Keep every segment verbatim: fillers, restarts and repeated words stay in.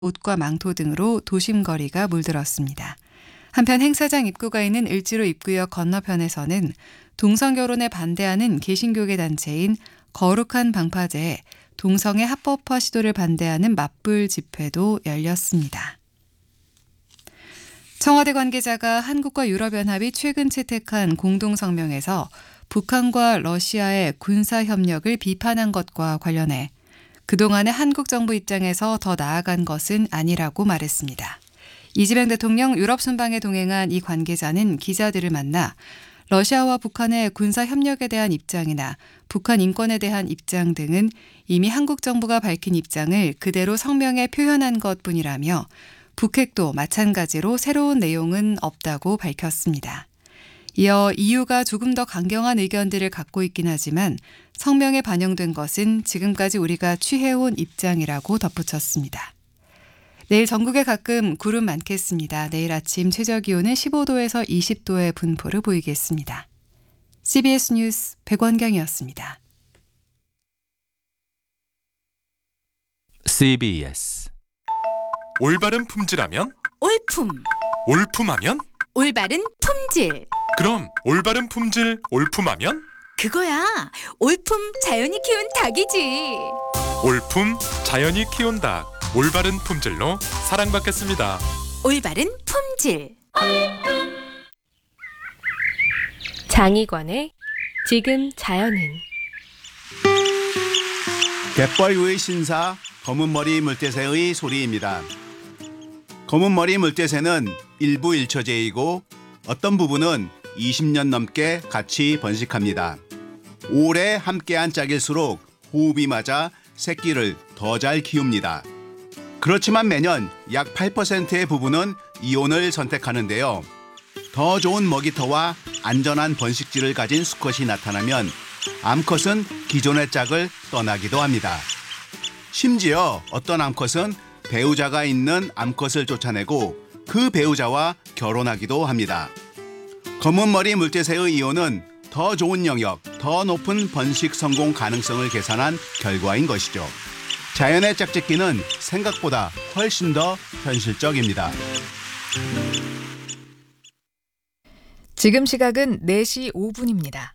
옷과 망토 등으로 도심 거리가 물들었습니다. 한편 행사장 입구가 있는 을지로 입구역 건너편에서는 동성결혼에 반대하는 개신교계 단체인 거룩한 방파제에 동성애 합법화 시도를 반대하는 맞불 집회도 열렸습니다. 청와대 관계자가 한국과 유럽연합이 최근 채택한 공동성명에서 북한과 러시아의 군사협력을 비판한 것과 관련해 그동안의 한국 정부 입장에서 더 나아간 것은 아니라고 말했습니다. 이재명 대통령 유럽 순방에 동행한 이 관계자는 기자들을 만나 러시아와 북한의 군사협력에 대한 입장이나 북한 인권에 대한 입장 등은 이미 한국 정부가 밝힌 입장을 그대로 성명에 표현한 것뿐이라며 북핵도 마찬가지로 새로운 내용은 없다고 밝혔습니다. 이어 이유가 조금 더 강경한 의견들을 갖고 있긴 하지만 성명에 반영된 것은 지금까지 우리가 취해온 입장이라고 덧붙였습니다. 내일 전국에 가끔 구름 많겠습니다. 내일 아침 최저기온은 십오 도에서 이십 도의 분포를 보이겠습니다. 씨비에스 뉴스 백원경이었습니다. 씨비에스 올바른 품질하면? 올품. 올품하면? 올바른 품질. 그럼 올바른 품질 올품하면? 그거야. 올품 자연이 키운 닭이지. 올품 자연이 키운 닭. 올바른 품질로 사랑받겠습니다. 올바른 품질. 장희관의 지금 자연은. 갯벌 위 신사 검은머리 물대새의 소리입니다. 검은머리 물대새는 일부 일처제이고 어떤 부분은 이십 년 넘게 같이 번식합니다. 오래 함께한 짝일수록 호흡이 맞아 새끼를 더 잘 키웁니다. 그렇지만 매년 약 팔 퍼센트의 부분은 이혼을 선택하는데요. 더 좋은 먹이터와 안전한 번식지를 가진 수컷이 나타나면 암컷은 기존의 짝을 떠나기도 합니다. 심지어 어떤 암컷은 배우자가 있는 암컷을 쫓아내고 그 배우자와 결혼하기도 합니다. 검은머리 물대새의 이혼은 더 좋은 영역, 더 높은 번식 성공 가능성을 계산한 결과인 것이죠. 자연의 짝짓기는 생각보다 훨씬 더 현실적입니다. 지금 시각은 네 시 오 분입니다.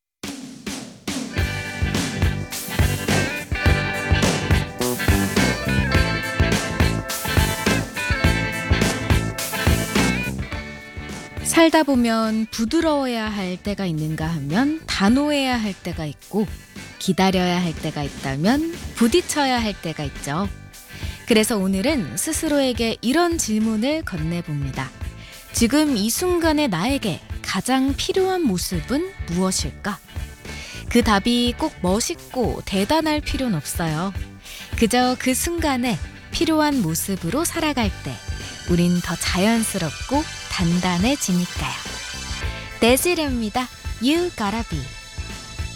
살다 보면 부드러워야 할 때가 있는가 하면 단호해야 할 때가 있고 기다려야 할 때가 있다면 부딪혀야 할 때가 있죠. 그래서 오늘은 스스로에게 이런 질문을 건네봅니다. 지금 이 순간의 나에게 가장 필요한 모습은 무엇일까? 그 답이 꼭 멋있고 대단할 필요는 없어요. 그저 그 순간에 필요한 모습으로 살아갈 때 우린 더 자연스럽고 단단해지니까요. 데지르입니다. You gotta be.